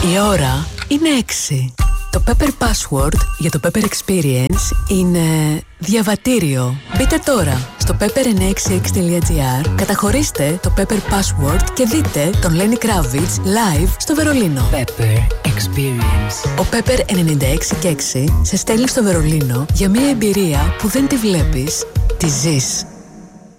Η ώρα είναι 6. Το Pepper Password για το Pepper Experience είναι διαβατήριο. Μπείτε τώρα στο pepper966.gr, καταχωρήστε το Pepper Password και δείτε τον Lenny Kravitz live στο Βερολίνο. Pepper Experience. Ο Pepper 96,6 σε στέλνει στο Βερολίνο για μια εμπειρία που δεν τη βλέπεις, τη ζεις.